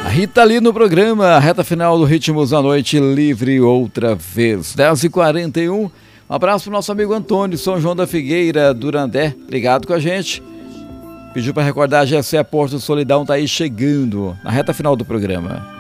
Rita Lee no programa, reta final do Ritmos da Noite, livre outra vez, 10h41. Um abraço pro nosso amigo Antônio, São João da Figueira, Durandé, ligado com a gente. Pediu para recordar, a GC Porto Solidão tá aí chegando na reta final do programa.